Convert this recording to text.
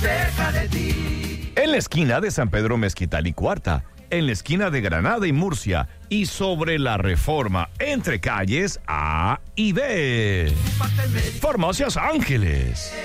cerca de ti. En la esquina de San Pedro Mezquital y Cuarta, en la esquina de Granada y Murcia y sobre la Reforma entre calles A y B. Farmacias Ángeles.